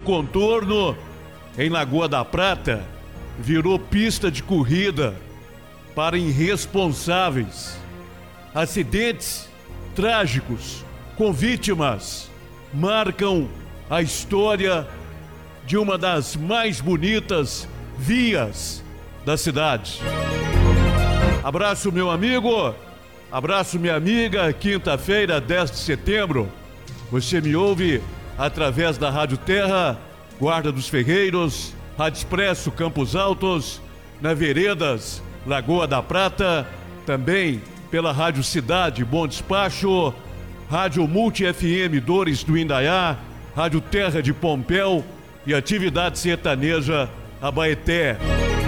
Contorno, em Lagoa da Prata, virou pista de corrida para irresponsáveis. Acidentes trágicos com vítimas marcam a história de uma das mais bonitas vias da cidade. Abraço, meu amigo, abraço, minha amiga. Quinta-feira, 10 de setembro, você me ouve através da Rádio Terra, Guarda dos Ferreiros, Rádio Expresso Campos Altos, na Veredas, Lagoa da Prata, também pela Rádio Cidade Bom Despacho, Rádio Multi FM Dores do Indaiá, Rádio Terra de Pompéu e Atividade Sertaneja Abaeté.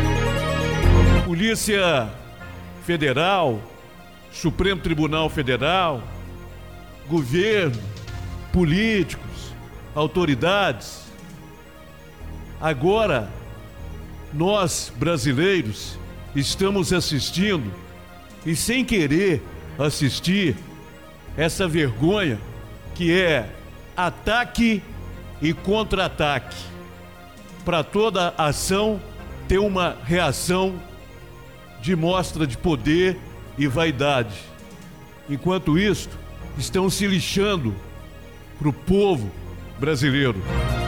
Polícia Federal, Supremo Tribunal Federal, governo, políticos, autoridades. Agora, nós brasileiros estamos assistindo e sem querer assistir essa vergonha que é ataque e contra-ataque. Para toda ação ter uma reação de mostra de poder e vaidade. Enquanto isso, estão se lixando para o povo brasileiro.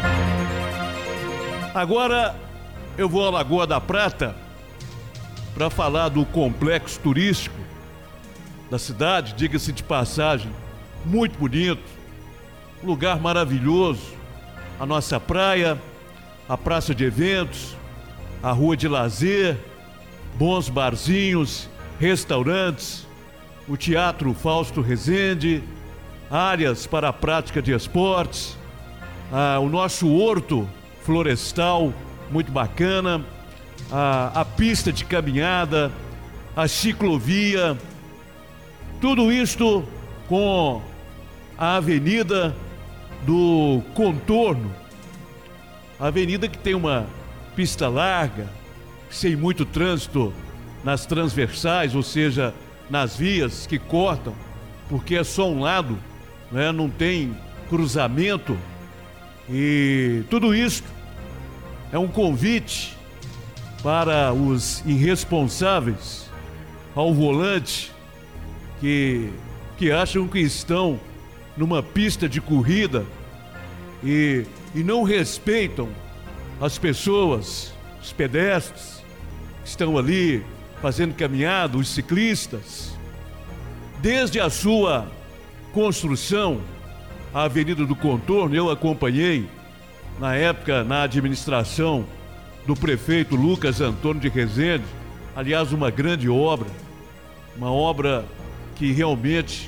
Agora eu vou à Lagoa da Prata para falar do complexo turístico da cidade, diga-se de passagem, muito bonito, lugar maravilhoso, a nossa praia, a praça de eventos, a rua de lazer, bons barzinhos, restaurantes, o Teatro Fausto Rezende, áreas para a prática de esportes, o nosso horto florestal, muito bacana, a pista de caminhada, a ciclovia, tudo isto com a Avenida do Contorno, a avenida que tem uma pista larga, sem muito trânsito nas transversais, ou seja, nas vias que cortam, porque é só um lado, né? Não tem cruzamento. E tudo isso é um convite para os irresponsáveis ao volante que acham que estão numa pista de corrida e não respeitam as pessoas, os pedestres que estão ali fazendo caminhada, os ciclistas. Desde a sua construção, a Avenida do Contorno, eu acompanhei na época na administração do prefeito Lucas Antônio de Rezende, aliás, uma grande obra, uma obra que realmente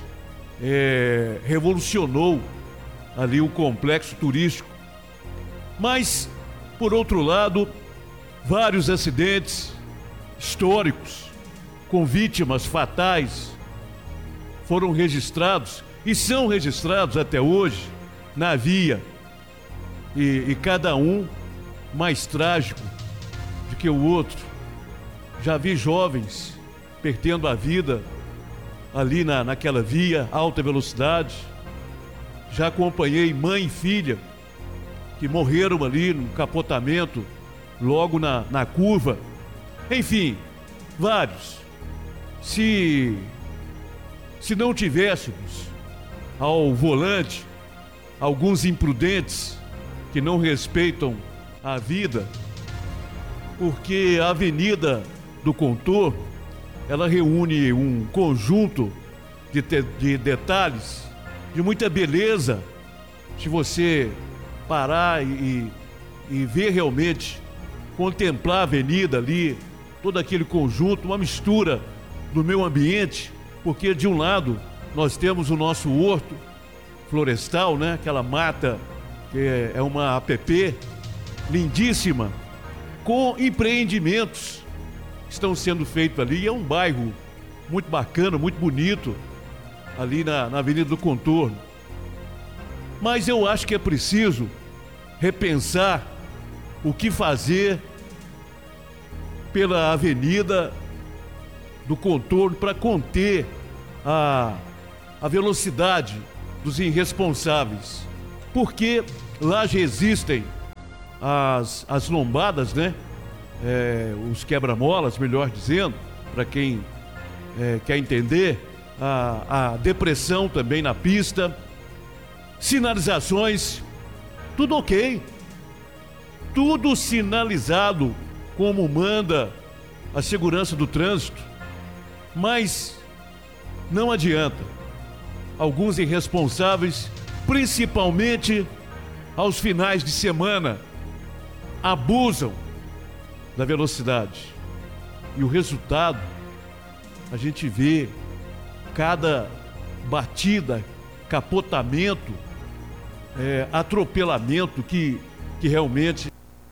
revolucionou ali o complexo turístico. Mas, por outro lado, vários acidentes históricos com vítimas fatais foram registrados e são registrados até hoje na via, e cada um mais trágico do que o outro. Já vi jovens perdendo a vida ali naquela via, alta velocidade. Já acompanhei mãe e filha que morreram ali no capotamento, logo na curva. Enfim, vários. Se não tivéssemos ao volante alguns imprudentes que não respeitam a vida, porque a Avenida do Contorno, ela reúne um conjunto de detalhes de muita beleza. Se você parar e ver realmente, contemplar a avenida ali, todo aquele conjunto, uma mistura do meio ambiente, porque de um lado nós temos o nosso horto florestal, né? Aquela mata que é uma APP lindíssima, com empreendimentos que estão sendo feitos ali. É um bairro muito bacana, muito bonito, ali na Avenida do Contorno. Mas eu acho que é preciso repensar o que fazer pela Avenida do Contorno para conter a velocidade dos irresponsáveis, porque lá já existem as lombadas, né? Os quebra-molas, melhor dizendo, para quem quer entender, a depressão também na pista, sinalizações, tudo ok, tudo sinalizado como manda a segurança do trânsito, mas não adianta. Alguns irresponsáveis, principalmente aos finais de semana, abusam da velocidade. E o resultado, a gente vê cada batida, capotamento, atropelamento que realmente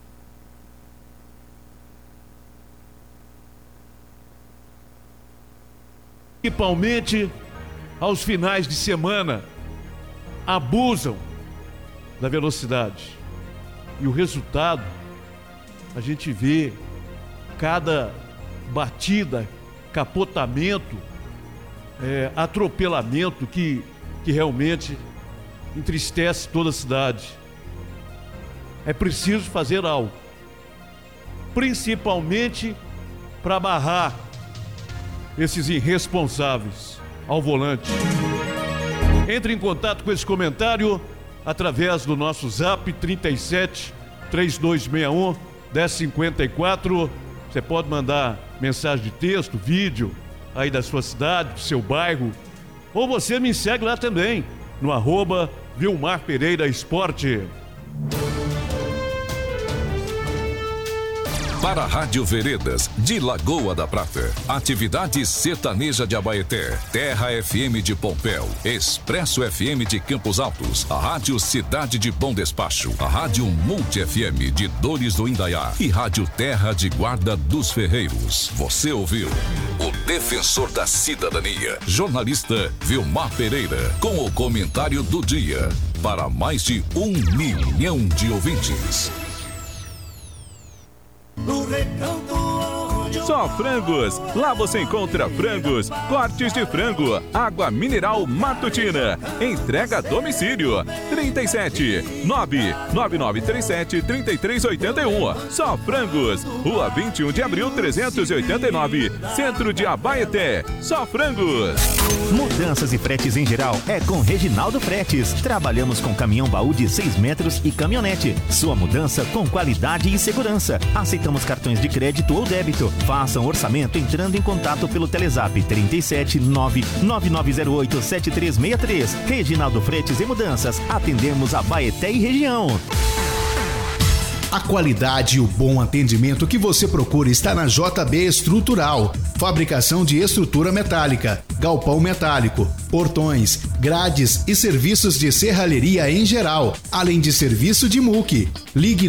principalmente aos finais de semana, abusam da velocidade. E o resultado, a gente vê cada batida, capotamento, atropelamento que realmente entristece toda a cidade. É preciso fazer algo, principalmente para barrar esses irresponsáveis ao volante. Entre em contato com esse comentário através do nosso zap 37 3261 1054. Você pode mandar mensagem de texto, vídeo aí da sua cidade, do seu bairro, ou você me segue lá também no @Vilmar Pereira Esporte. Para a Rádio Veredas, de Lagoa da Prata. Atividade sertaneja de Abaeté. Terra FM de Pompéu. Expresso FM de Campos Altos. A Rádio Cidade de Bom Despacho. A Rádio Multi FM de Dores do Indaiá. E Rádio Terra de Guarda dos Ferreiros. Você ouviu o Defensor da Cidadania, jornalista Vilmar Pereira, com o comentário do dia. Para mais de 1 milhão de ouvintes. Só Frangos. Lá você encontra frangos, cortes de frango, água mineral Matutina. Entrega a domicílio. 37 99937 3381. Só Frangos. Rua 21 de abril 389. Centro de Abaeté. Só Frangos. Mudanças e fretes em geral é com Reginaldo Fretes. Trabalhamos com caminhão baú de 6 metros e caminhonete. Sua mudança com qualidade e segurança. Aceitamos cartões de crédito ou débito. Faça um orçamento entrando em contato pelo Telezap 37 99908 7363. Reginaldo Fretes e Mudanças. Atendemos Abaeté e região. A qualidade e o bom atendimento que você procura está na JB Estrutural. Fabricação de estrutura metálica, galpão metálico, portões, grades e serviços de serralheria em geral, além de serviço de MUC. Ligue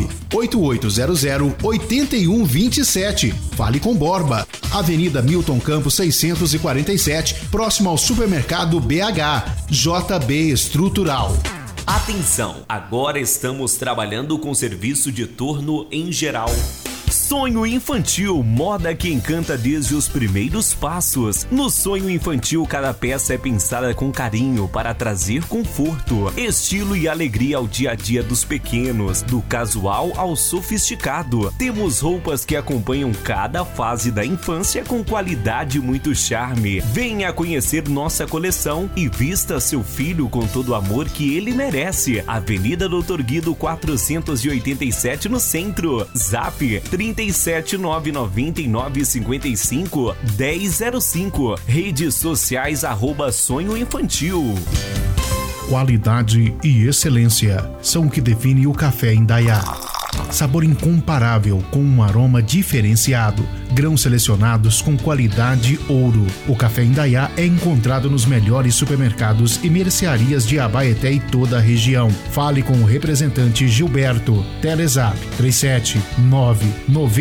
98800-8127. Fale com Borba. Avenida Milton Campos 647, próximo ao supermercado BH. JB Estrutural. Atenção! Agora estamos trabalhando com serviço de turno em geral. Sonho infantil, moda que encanta desde os primeiros passos. No sonho infantil, cada peça é pensada com carinho para trazer conforto, estilo e alegria ao dia a dia dos pequenos, do casual ao sofisticado. Temos roupas que acompanham cada fase da infância com qualidade e muito charme. Venha conhecer nossa coleção e vista seu filho com todo o amor que ele merece. Avenida Doutor Guido 487 no centro. Zap 37999551005. Redes sociais @sonho infantil. Qualidade e excelência são o que define o café Indaiá. Sabor incomparável com um aroma diferenciado. Grãos selecionados com qualidade ouro. O café Indaiá é encontrado nos melhores supermercados e mercearias de Abaeté e toda a região. Fale com o representante Gilberto. Telezap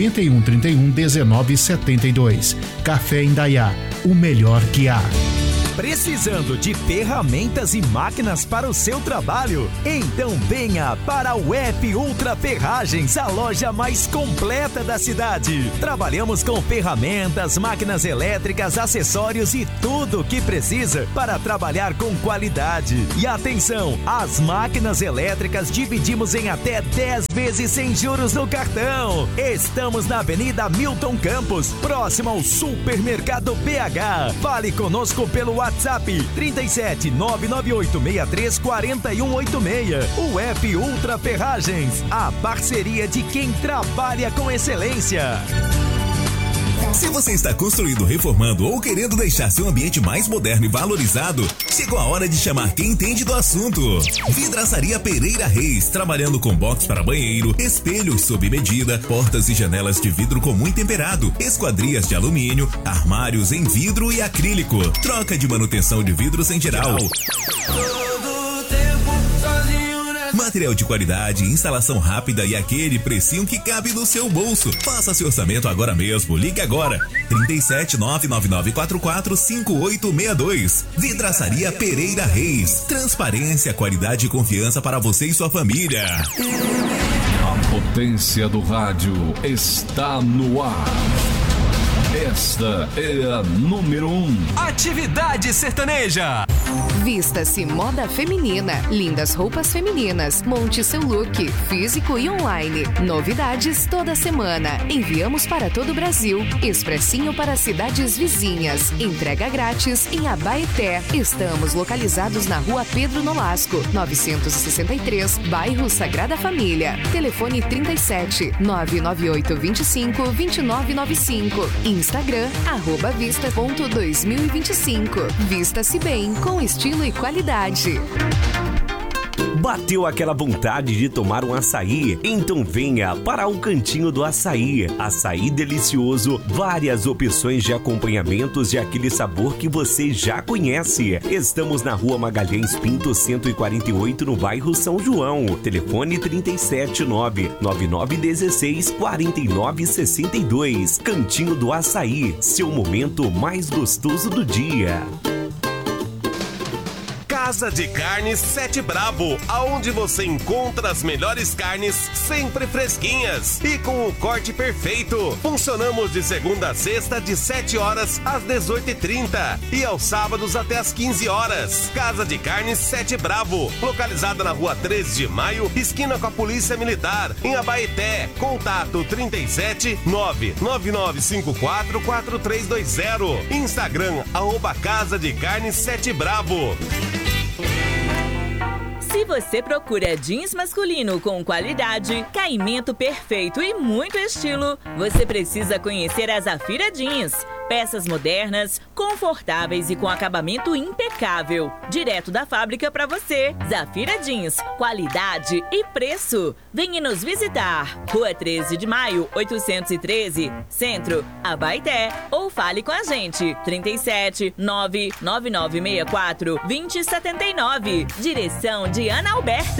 37991311972. Café Indaiá, o melhor que há. Precisando de ferramentas e máquinas para o seu trabalho? Então venha para o F Ultra Ferragens, a loja mais completa da cidade. Trabalhamos com ferramentas, máquinas elétricas, acessórios e tudo o que precisa para trabalhar com qualidade. E atenção, as máquinas elétricas dividimos em até 10 vezes sem juros no cartão. Estamos na Avenida Milton Campos, próximo ao Supermercado BH. Fale conosco pelo WhatsApp 37 998 63 4186. O F Ultra Ferragens, a parceria de quem trabalha com excelência. Se você está construindo, reformando ou querendo deixar seu ambiente mais moderno e valorizado, chegou a hora de chamar quem entende do assunto. Vidraçaria Pereira Reis, trabalhando com box para banheiro, espelhos sob medida, portas e janelas de vidro comum e temperado, esquadrias de alumínio, armários em vidro e acrílico, troca de manutenção de vidros em geral. Material de qualidade, instalação rápida e aquele precinho que cabe no seu bolso. Faça seu orçamento agora mesmo. Ligue agora. 37 99944 5862. Vidraçaria Pereira Reis. Transparência, qualidade e confiança para você e sua família. A potência do rádio está no ar. Esta é a número 1. Atividade sertaneja. Vista-se moda feminina, lindas roupas femininas, monte seu look, físico e online. Novidades toda semana. Enviamos para todo o Brasil. Expressinho para cidades vizinhas. Entrega grátis em Abaeté. Estamos localizados na Rua Pedro Nolasco, 963, bairro Sagrada Família. Telefone 37 998 25 2995. Instagram, @vista.2025. Vista-se bem, com estilo e qualidade. Bateu aquela vontade de tomar um açaí? Então venha para o Cantinho do Açaí. Açaí delicioso, várias opções de acompanhamentos e aquele sabor que você já conhece. Estamos na Rua Magalhães Pinto 148, no bairro São João. Telefone 379-9916 4962. Cantinho do Açaí, seu momento mais gostoso do dia. Casa de Carnes Sete Bravo, aonde você encontra as melhores carnes sempre fresquinhas e com o corte perfeito. Funcionamos de segunda a sexta de 7 horas às 18h30 e aos sábados até às 15 horas. Casa de Carnes Sete Bravo, localizada na Rua 13 de Maio, esquina com a Polícia Militar, em Abaeté. Contato 37 99954 4320. Instagram, @Casa de Carnes Sete Bravo. Se você procura jeans masculino com qualidade, caimento perfeito e muito estilo, você precisa conhecer a Zafira Jeans. Peças modernas, confortáveis e com acabamento impecável. Direto da fábrica para você. Zafira Jeans, qualidade e preço. Venha nos visitar. Rua 13 de Maio, 813, Centro, Abaeté. Ou fale com a gente. 37 99964 2079. Direção de Ana Alberto.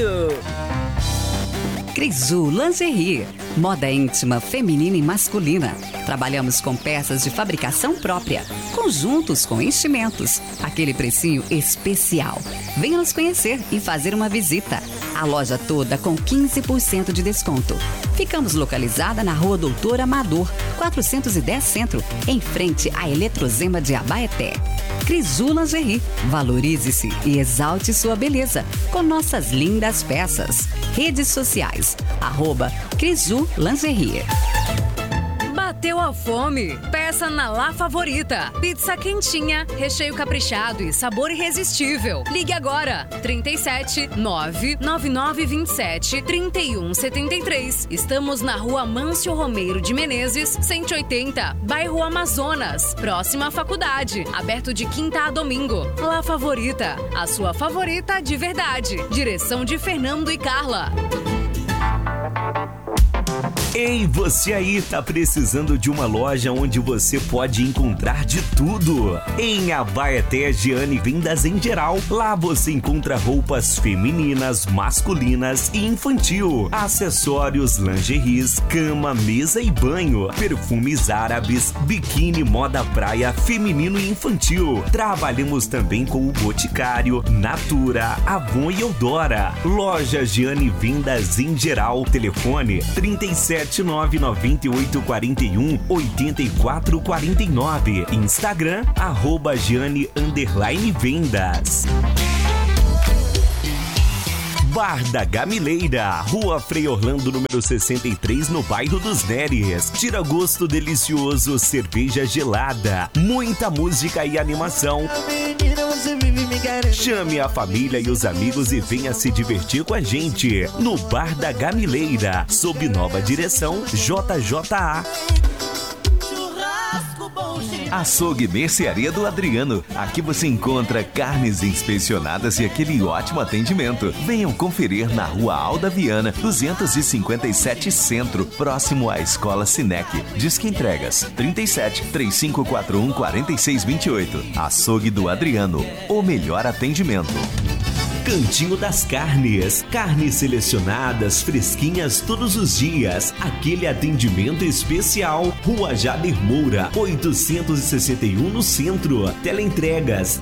Crisu Lingerie, moda íntima feminina e masculina. Trabalhamos com peças de fabricação própria, conjuntos com enchimentos, aquele precinho especial. Venha nos conhecer e fazer uma visita. A loja toda com 15% de desconto. Ficamos localizada na Rua Doutor Amador, 410 Centro, em frente à Eletrozema de Abaeté. Crisu Lingerie, valorize-se e exalte sua beleza com nossas lindas peças. Redes sociais, @Crisu Lingerie. Bateu a fome? Peça na La Favorita. Pizza quentinha, recheio caprichado e sabor irresistível. Ligue agora. 37 99927 3173. Estamos na Rua Mâncio Romeiro de Menezes, 180, bairro Amazonas, próxima à faculdade. Aberto de quinta a domingo. La Favorita, a sua favorita de verdade. Direção de Fernando e Carla. Ei, você aí tá precisando de uma loja onde você pode encontrar de tudo? Em Abaeté, Giane Vendas em Geral. Lá você encontra roupas femininas, masculinas e infantil, acessórios, lingeries, cama, mesa e banho, perfumes árabes, biquíni, moda praia, feminino e infantil. Trabalhamos também com o Boticário, Natura, Avon e Eudora. Loja Giane Vendas em Geral. Telefone 37998418449. Instagram @Giane_Vendas. Bar da Gamileira, Rua Frei Orlando, número 63, no bairro dos Neres. Tira gosto delicioso, cerveja gelada, muita música e animação. Chame a família e os amigos e venha se divertir com a gente no Bar da Gamileira, sob nova direção JJA. Açougue Mercearia do Adriano. Aqui você encontra carnes inspecionadas e aquele ótimo atendimento. Venham conferir na Rua Alda Viana, 257 Centro, próximo à Escola Sinec. Disque entregas 37 3541 4628. Açougue do Adriano, o melhor atendimento. Cantinho das Carnes. Carnes selecionadas, fresquinhas todos os dias. Aquele atendimento especial. Rua Jader Moura, 861 no centro. Teleentregas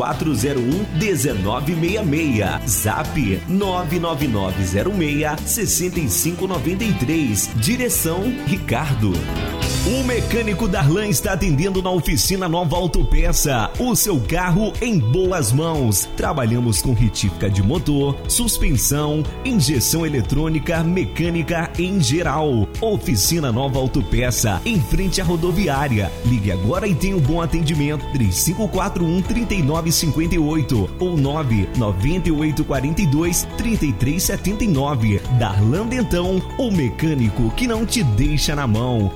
3401-1966. Zap 99906-6593. Direção Ricardo. O mecânico Darlan está atendendo na oficina Nova Autopeça. O seu carro em boas mãos. Trabalhamos com retífica de motor, suspensão, injeção eletrônica, mecânica em geral. Oficina Nova Autopeça, em frente à rodoviária. Ligue agora e tenha um bom atendimento. 3541-3958 ou 99842-3379. Darlan Dentão, o mecânico que não te deixa na mão.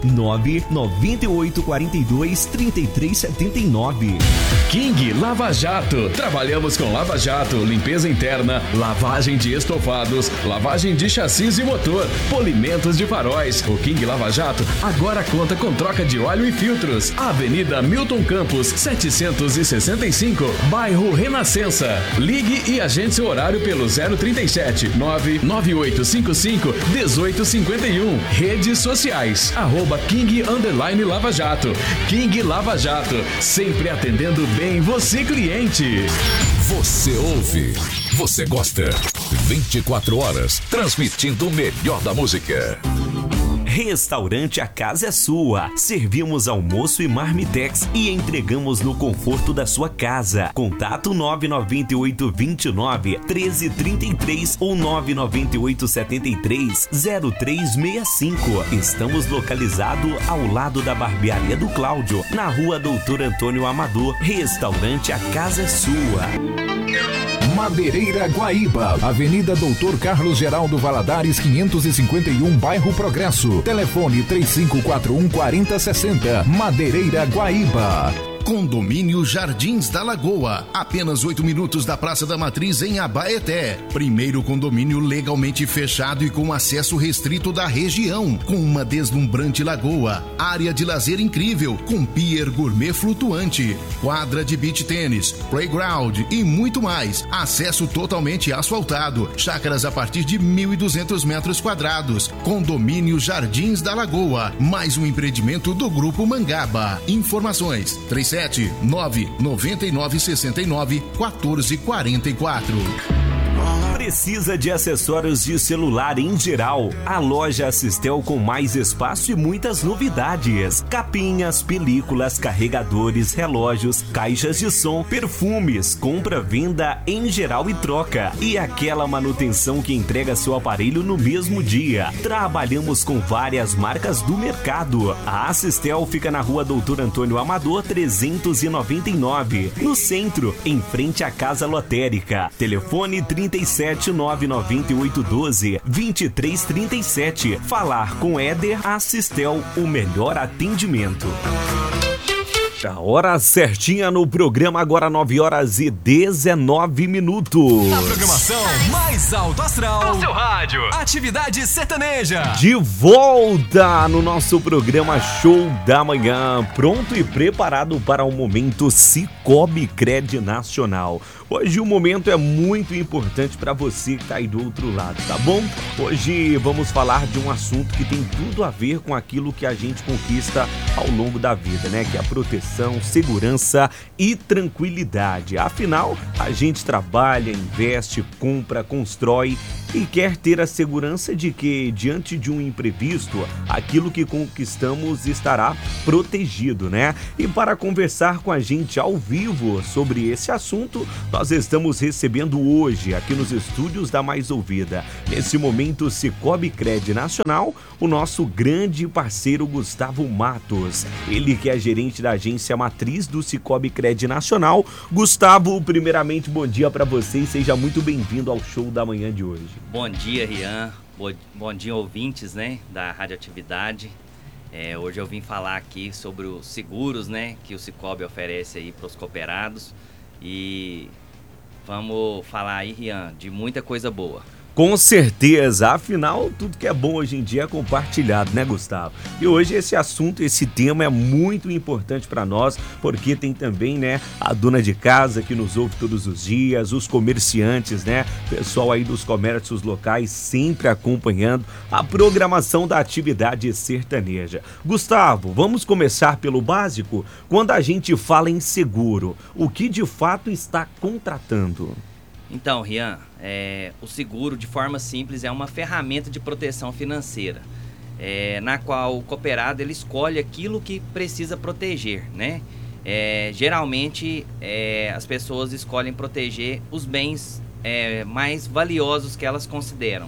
99842-3379. King Lava Jato. Trabalhamos com Lava Jato, limpeza interna, lavagem de estofados, lavagem de chassis e motor, polimentos de faróis. O King Lava Jato agora conta com troca de óleo e filtros. Avenida Milton Campos, 765, bairro Renascença. Ligue e agende seu horário pelo 037 99855 1851. Redes sociais @King_Lava Jato. King Lava Jato, sempre atendendo bem você, cliente. Você ouve, você gosta. 24 horas, transmitindo o melhor da música. Restaurante A Casa é Sua. Servimos almoço e marmitex e entregamos no conforto da sua casa. Contato 99829-1333 ou 99873-0365. Estamos localizados ao lado da Barbearia do Cláudio, na Rua Doutor Antônio Amador. Restaurante A Casa é Sua. Madeireira Guaíba, Avenida Doutor Carlos Geraldo Valadares 551, bairro Progresso. Telefone 3541-4060. Madeireira Guaíba. Condomínio Jardins da Lagoa, apenas 8 minutos da Praça da Matriz em Abaeté. Primeiro condomínio legalmente fechado e com acesso restrito da região, com uma deslumbrante lagoa, área de lazer incrível, com pier gourmet flutuante, quadra de beach tênis, playground e muito mais. Acesso totalmente asfaltado, chácaras a partir de 1.200 metros quadrados. Condomínio Jardins da Lagoa, mais um empreendimento do Grupo Mangaba. Informações 37999691444. Precisa de acessórios de celular em geral? A loja Assistel com mais espaço e muitas novidades. Capinhas, películas, carregadores, relógios, caixas de som, perfumes, compra, venda em geral e troca. E aquela manutenção que entrega seu aparelho no mesmo dia. Trabalhamos com várias marcas do mercado. A Assistel fica na Rua Doutor Antônio Amador 399, no centro, em frente à Casa Lotérica. Telefone 3799812-2337. Falar com Éder Assistel, o melhor atendimento. A hora certinha no programa, agora 9h19. A programação mais alto astral no seu rádio. Atividade sertaneja. De volta no nosso programa Show da Manhã, pronto e preparado para o momento Cicobi Cred Nacional. Hoje o momento é muito importante para você que está aí do outro lado, tá bom? Hoje vamos falar de um assunto que tem tudo a ver com aquilo que a gente conquista ao longo da vida, né? Que é a proteção, segurança e tranquilidade. Afinal, a gente trabalha, investe, compra, constrói e quer ter a segurança de que, diante de um imprevisto, aquilo que conquistamos estará protegido, né? E para conversar com a gente ao vivo sobre esse assunto, nós estamos recebendo hoje, aqui nos estúdios da Mais Ouvida, nesse momento Cicobi Cred Nacional, o nosso grande parceiro Gustavo Matos. Ele que é gerente da agência matriz do Cicobi Cred Nacional. Gustavo, primeiramente, bom dia para você e seja muito bem-vindo ao Show da Manhã de hoje. Bom dia, Rian. Bom dia, ouvintes, né, da Radioatividade. Hoje eu vim falar aqui sobre os seguros, né, que o Cicobi oferece aí para os cooperados. E vamos falar aí, Rian, de muita coisa boa. Com certeza, afinal, tudo que é bom hoje em dia é compartilhado, né, Gustavo? E hoje esse assunto, esse tema é muito importante para nós, porque tem também, né, a dona de casa que nos ouve todos os dias, os comerciantes, né, pessoal aí dos comércios locais sempre acompanhando a programação da atividade sertaneja. Gustavo, vamos começar pelo básico? Quando a gente fala em seguro, o que de fato está contratando? Então, Rian, o seguro, de forma simples, é uma ferramenta de proteção financeira, na qual o cooperado ele escolhe aquilo que precisa proteger, né? Geralmente, as pessoas escolhem proteger os bens mais valiosos que elas consideram.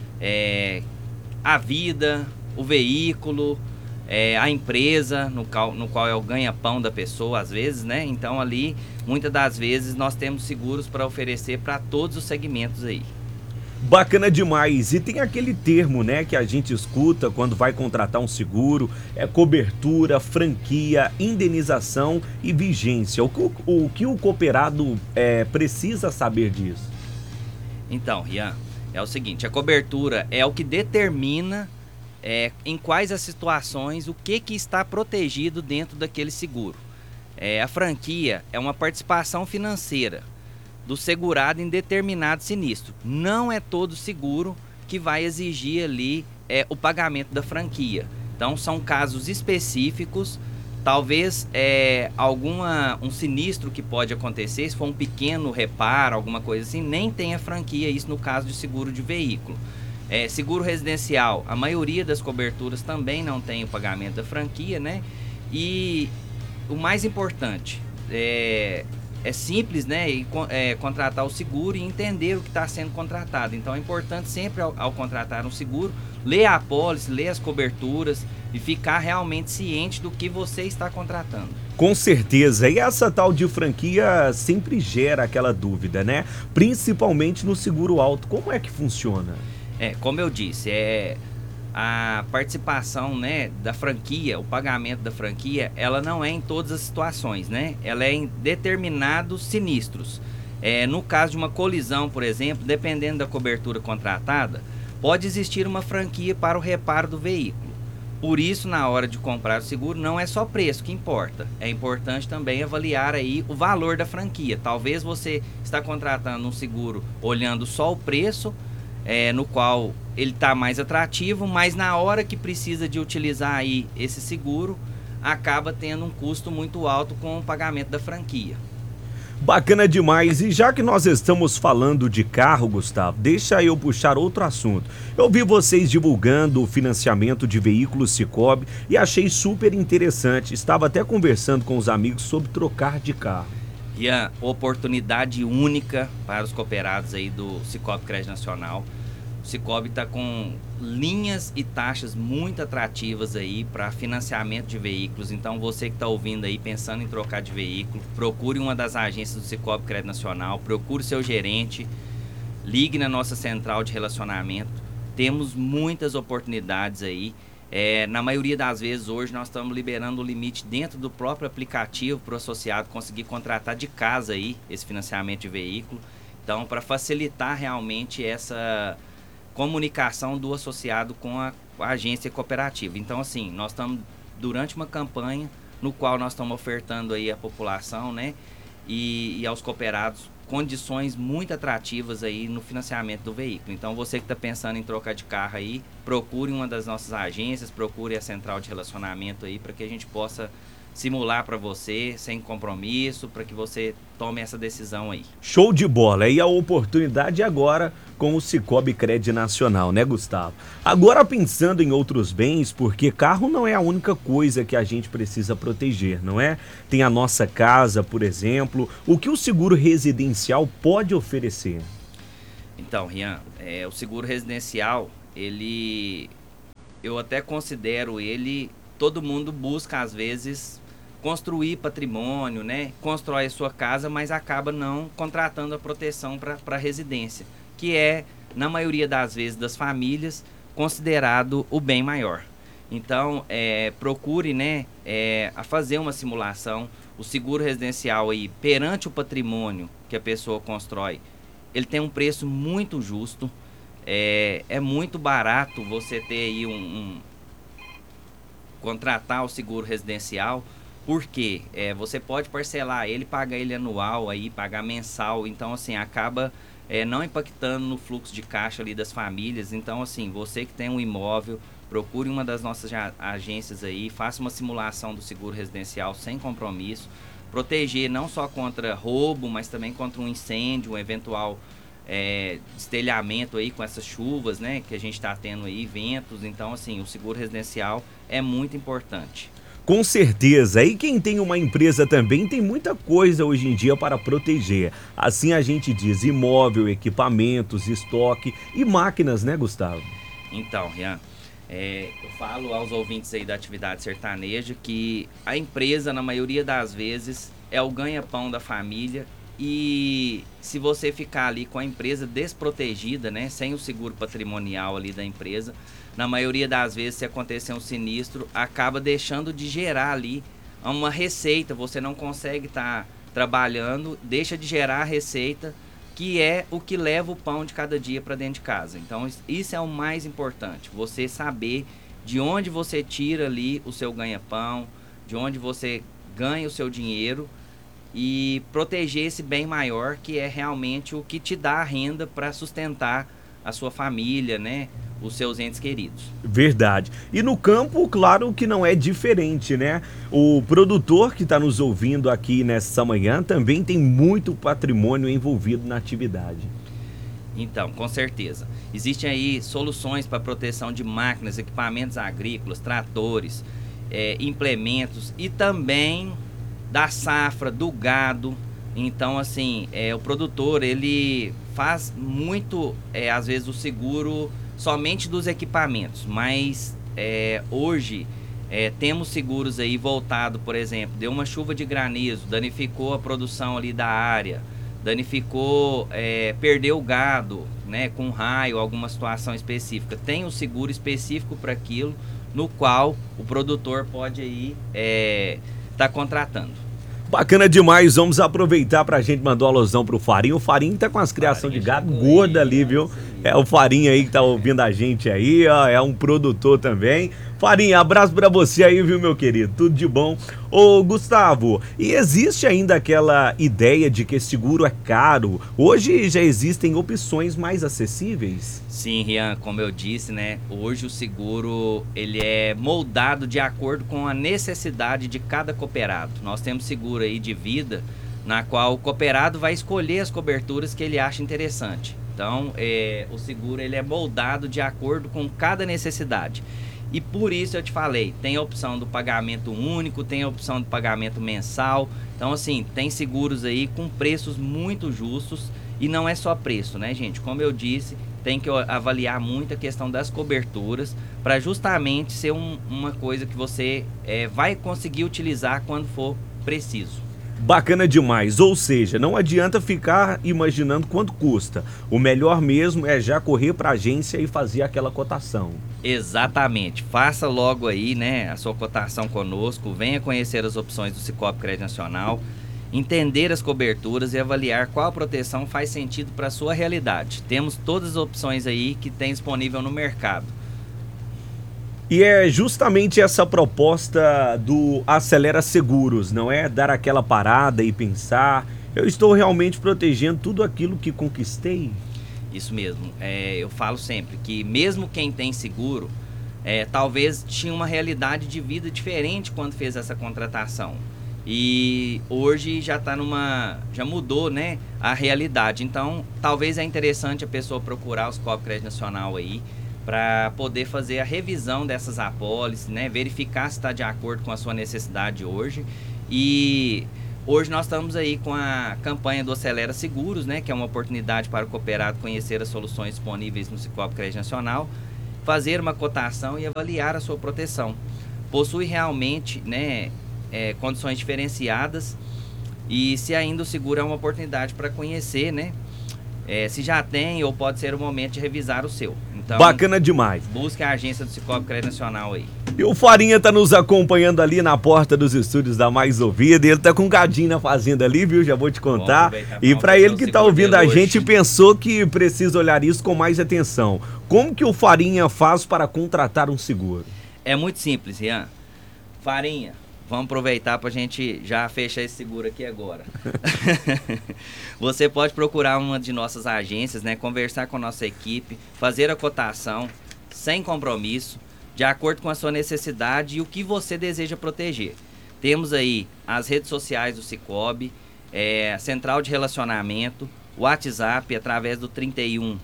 A vida, o veículo, a empresa, no qual é o ganha-pão da pessoa, às vezes, né? Então, ali, muitas das vezes, nós temos seguros para oferecer para todos os segmentos aí. Bacana demais. E tem aquele termo, né, que a gente escuta quando vai contratar um seguro, cobertura, franquia, indenização e vigência. O que o cooperado precisa saber disso? Então, Rian, é o seguinte, a cobertura é o que determina em quais as situações, o que está protegido dentro daquele seguro. A franquia é uma participação financeira do segurado em determinado sinistro. Não é todo seguro que vai exigir ali o pagamento da franquia. Então são casos específicos, talvez um sinistro que pode acontecer, se for um pequeno reparo, alguma coisa assim, nem tenha franquia, isso no caso de seguro de veículo. Seguro residencial, a maioria das coberturas também não tem o pagamento da franquia, né? E o mais importante, é simples, né? Contratar o seguro e entender o que está sendo contratado. Então é importante sempre ao contratar um seguro, ler a apólice, ler as coberturas e ficar realmente ciente do que você está contratando. Com certeza, e essa tal de franquia sempre gera aquela dúvida, né? Principalmente no seguro alto, como é que funciona? Como eu disse, a participação, né, da franquia, o pagamento da franquia, ela não é em todas as situações, né? Ela é em determinados sinistros. No caso de uma colisão, por exemplo, dependendo da cobertura contratada, pode existir uma franquia para o reparo do veículo. Por isso, na hora de comprar o seguro, não é só preço que importa. É importante também avaliar aí o valor da franquia. Talvez você está contratando um seguro olhando só o preço, no qual ele está mais atrativo, mas na hora que precisa de utilizar aí esse seguro, acaba tendo um custo muito alto com o pagamento da franquia. Bacana demais. E já que nós estamos falando de carro, Gustavo, deixa eu puxar outro assunto. Eu vi vocês divulgando o financiamento de veículos Cicobi e achei super interessante. Estava até conversando com os amigos sobre trocar de carro. Rian, oportunidade única para os cooperados aí do Cicobi Cred Nacional. O Cicobi está com linhas e taxas muito atrativas aí para financiamento de veículos. Então você que está ouvindo aí, pensando em trocar de veículo, procure uma das agências do Cicobi Cred Nacional, procure seu gerente, ligue na nossa central de relacionamento. Temos muitas oportunidades aí Na maioria das vezes hoje nós estamos liberando o limite dentro do próprio aplicativo para o associado conseguir contratar de casa aí esse financiamento de veículo. Então, para facilitar realmente essa comunicação do associado com a agência cooperativa. Então, assim, nós estamos durante uma campanha no qual nós estamos ofertando aí à população, né, e aos cooperados condições muito atrativas aí no financiamento do veículo. Então, você que está pensando em trocar de carro aí, procure uma das nossas agências, procure a central de relacionamento aí para que a gente possa simular para você, sem compromisso, para que você tome essa decisão aí. Show de bola! E a oportunidade agora com o Cicobi Cred Nacional, né, Gustavo? Agora pensando em outros bens, porque carro não é a única coisa que a gente precisa proteger, não é? Tem a nossa casa, por exemplo. O que o seguro residencial pode oferecer? Então, Rian, o seguro residencial, eu até considero ele, todo mundo busca às vezes construir patrimônio, né? Constrói a sua casa, mas acaba não contratando a proteção para a residência, que é, na maioria das vezes das famílias, considerado o bem maior. Então, procure, né, a fazer uma simulação. O seguro residencial aí, perante o patrimônio que a pessoa constrói, ele tem um preço muito justo. É muito barato você ter aí contratar o seguro residencial, porque você pode parcelar ele, pagar ele anual, aí, pagar mensal, então assim, acaba não impactando no fluxo de caixa ali das famílias. Então assim, você que tem um imóvel, procure uma das nossas agências aí, faça uma simulação do seguro residencial sem compromisso, proteger não só contra roubo, mas também contra um incêndio, um eventual destelhamento aí com essas chuvas, né, que a gente está tendo aí, ventos. Então assim, o seguro residencial é muito importante. Com certeza, e quem tem uma empresa também tem muita coisa hoje em dia para proteger. Assim a gente diz imóvel, equipamentos, estoque e máquinas, né, Gustavo? Então, Rian, eu falo aos ouvintes aí da atividade sertaneja que a empresa, na maioria das vezes, é o ganha-pão da família. E se você ficar ali com a empresa desprotegida, né, sem o seguro patrimonial ali da empresa, na maioria das vezes, se acontecer um sinistro, acaba deixando de gerar ali uma receita. Você não consegue estar trabalhando, deixa de gerar a receita, que é o que leva o pão de cada dia para dentro de casa. Então, isso é o mais importante, você saber de onde você tira ali o seu ganha-pão, de onde você ganha o seu dinheiro, e proteger esse bem maior, que é realmente o que te dá a renda para sustentar a sua família, né, os seus entes queridos. Verdade. E no campo, claro que não é diferente, né? O produtor que está nos ouvindo aqui nessa manhã também tem muito patrimônio envolvido na atividade. Então, com certeza. Existem aí soluções para proteção de máquinas, equipamentos agrícolas, tratores, implementos e também da safra, do gado. Então, assim, o produtor, ele faz muito, às vezes, o seguro somente dos equipamentos, mas hoje temos seguros aí voltado, por exemplo, deu uma chuva de granizo, danificou a produção ali da área, danificou, perdeu o gado, né, com raio, alguma situação específica. Tem um seguro específico para aquilo, no qual o produtor pode aí tá contratando. Bacana demais, vamos aproveitar pra gente mandar uma alusão pro Farinho. O Farinho tá com as criações de gado gorda ali, viu? É o Farinho aí que tá ouvindo a gente aí, ó, é um produtor também. Farinho, abraço pra você aí, viu, meu querido? Tudo de bom. Ô, Gustavo, e existe ainda aquela ideia de que seguro é caro? Hoje já existem opções mais acessíveis? Sim, Rian, como eu disse, né? Hoje o seguro, ele é moldado de acordo com a necessidade de cada cooperado. Nós temos seguro aí de vida, na qual o cooperado vai escolher as coberturas que ele acha interessante. Então, o seguro, ele é moldado de acordo com cada necessidade. E por isso eu te falei, tem a opção do pagamento único, tem a opção do pagamento mensal. Então, assim, tem seguros aí com preços muito justos. E não é só preço, né, gente? Como eu disse, tem que avaliar muito a questão das coberturas para justamente ser uma coisa que você vai conseguir utilizar quando for preciso. Bacana demais, ou seja, não adianta ficar imaginando quanto custa. O melhor mesmo é já correr para a agência e fazer aquela cotação. Exatamente, faça logo aí, né, a sua cotação conosco, venha conhecer as opções do Cicobi Crédito Nacional, entender as coberturas e avaliar qual proteção faz sentido para a sua realidade. Temos todas as opções aí que tem disponível no mercado. E é justamente essa proposta do Acelera Seguros, não é? Dar aquela parada e pensar, eu estou realmente protegendo tudo aquilo que conquistei? Isso mesmo, eu falo sempre que mesmo quem tem seguro, talvez tinha uma realidade de vida diferente quando fez essa contratação. E hoje já mudou, né, a realidade. Então, talvez é interessante a pessoa procurar o Cicobi Crédito Nacional aí, para poder fazer a revisão dessas apólices, né, verificar se está de acordo com a sua necessidade hoje. E hoje nós estamos aí com a campanha do Acelera Seguros, né, que é uma oportunidade para o cooperado conhecer as soluções disponíveis no Cicobi Crédito Nacional, fazer uma cotação e avaliar a sua proteção. Possui realmente, né, condições diferenciadas, e se ainda o seguro é uma oportunidade para conhecer, né, se já tem ou pode ser o momento de revisar o seu. Então, bacana demais. Busque a agência do Cicobi Crédito Nacional aí. E o Farinha tá nos acompanhando ali na porta dos estúdios da Mais Ouvida. Ele tá com um gadinho na fazenda ali, viu? Já vou te contar. E para ele que tá ouvindo a gente, pensou que precisa olhar isso com mais atenção. Como que o Farinha faz para contratar um seguro? É muito simples, Rian. Farinha, vamos aproveitar para a gente já fechar esse seguro aqui agora. Você pode procurar uma de nossas agências, né, conversar com a nossa equipe, fazer a cotação sem compromisso, de acordo com a sua necessidade e o que você deseja proteger. Temos aí as redes sociais do Cicobi, a central de relacionamento, o WhatsApp através do 31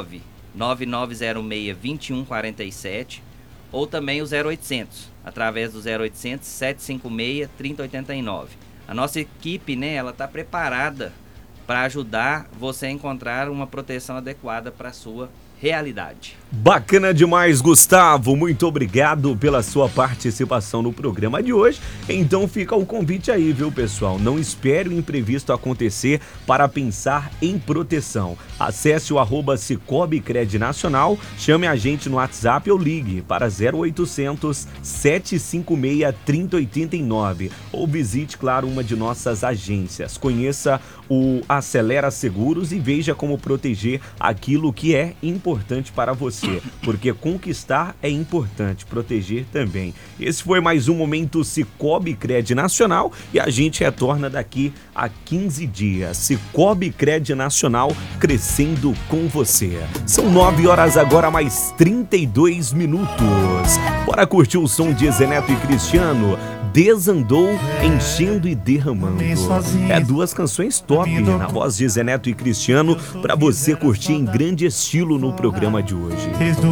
99906 2147, ou também o 0800, através do 0800 756 3089. A nossa equipe, né, ela está preparada para ajudar você a encontrar uma proteção adequada para a sua realidade. Bacana demais, Gustavo. Muito obrigado pela sua participação no programa de hoje. Então fica o convite aí, viu, pessoal? Não espere o imprevisto acontecer para pensar em proteção. Acesse o @Cicobi Crédito Nacional, chame a gente no WhatsApp ou ligue para 0800 756 3089 ou visite, claro, uma de nossas agências. Conheça o Acelera Seguros e veja como proteger aquilo que é importante para você, porque conquistar é importante, proteger também. Esse foi mais um Momento Cicobi Crédito Nacional e a gente retorna daqui a 15 dias. Cicobi Crédito Nacional, crescendo com você. São 9 horas agora, mais 32 minutos. Bora curtir o som de Zeneto e Cristiano, Desandou, Enchendo e Derramando. É duas canções top na voz de Zeneto e Cristiano para você curtir em grande estilo no programa de hoje.